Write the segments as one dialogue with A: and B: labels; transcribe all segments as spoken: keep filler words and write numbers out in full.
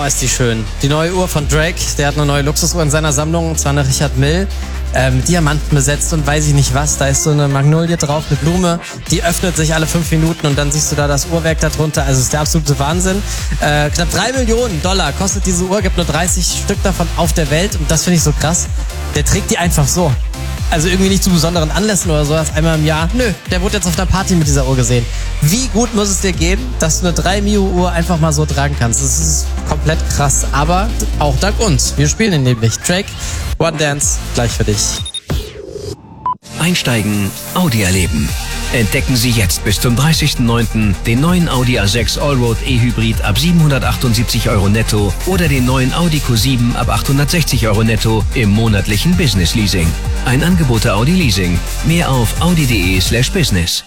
A: Oh, ist die schön. Die neue Uhr von Drake, der hat eine neue Luxusuhr in seiner Sammlung, und zwar eine Richard Mille, äh, mit Diamanten besetzt und weiß ich nicht was. Da ist so eine Magnolie drauf, eine Blume, die öffnet sich alle fünf Minuten und dann siehst du da das Uhrwerk darunter. Also ist der absolute Wahnsinn. Äh, knapp drei Millionen Dollar kostet diese Uhr, gibt nur dreißig Stück davon auf der Welt, und das finde ich so krass. Der trägt die einfach so. Also irgendwie nicht zu besonderen Anlässen oder so, erst einmal im Jahr. Nö, der wurde jetzt auf der Party mit dieser Uhr gesehen. Wie gut muss es dir gehen, dass du eine drei Mio Uhr einfach mal so tragen kannst? Das ist komplett krass, aber auch dank uns. Wir spielen ihn nämlich. Drake, One Dance, gleich für dich.
B: Einsteigen, Audi erleben. Entdecken Sie jetzt bis zum dreißigsten neunten den neuen Audi A sechs Allroad E-Hybrid ab siebenhundertachtundsiebzig Euro netto oder den neuen Audi Q sieben ab achthundertsechzig Euro netto im monatlichen Business Leasing. Ein Angebot der Audi Leasing. Mehr auf audi.de slash business.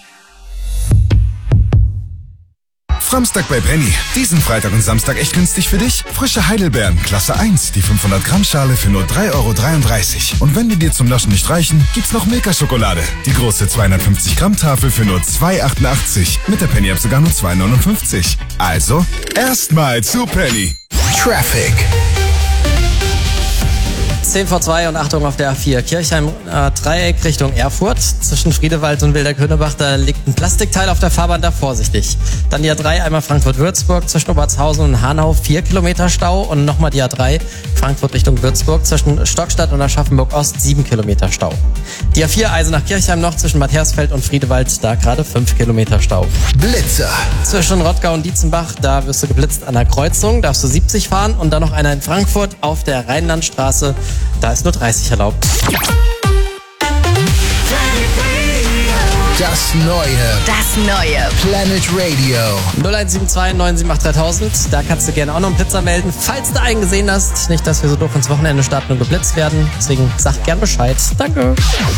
C: Framstag bei Penny. Diesen Freitag und Samstag echt günstig für dich? Frische Heidelbeeren, Klasse eins, die fünfhundert Gramm Schale für nur drei Euro dreiunddreißig. Und wenn die dir zum Naschen nicht reichen, gibt's noch Milka-Schokolade. Die große zweihundertfünfzig Gramm Tafel für nur zwei Euro achtundachtzig. Mit der Penny-App sogar nur zwei Euro neunundfünfzig. Also, erstmal zu Penny. Traffic.
A: zehn vor zwei und Achtung auf der A vier. Kirchheim äh, Dreieck Richtung Erfurt. Zwischen Friedewald und Wilder-Könebach, da liegt ein Plastikteil auf der Fahrbahn, da vorsichtig. Dann die A drei, einmal Frankfurt-Würzburg, zwischen Obertshausen und Hanau, vier Kilometer Stau. Und nochmal die A drei, Frankfurt Richtung Würzburg, zwischen Stockstadt und Aschaffenburg-Ost, sieben Kilometer Stau. Die A vier, Eisenach-Kirchheim noch, zwischen Bad Hersfeld und Friedewald, da gerade fünf Kilometer Stau.
C: Blitzer.
A: Zwischen Rottgau und Dietzenbach, da wirst du geblitzt an der Kreuzung, darfst du siebzig fahren. Und dann noch einer in Frankfurt auf der Rheinlandstraße, da ist nur dreißig erlaubt.
C: Das Neue.
D: Das Neue.
C: Planet Radio.
A: null eins sieben zwei neun sieben acht dreitausend. Da kannst du gerne auch noch einen Blitzer melden, falls du einen gesehen hast. Nicht, dass wir so doof ins Wochenende starten und geblitzt werden. Deswegen sag gern Bescheid. Danke.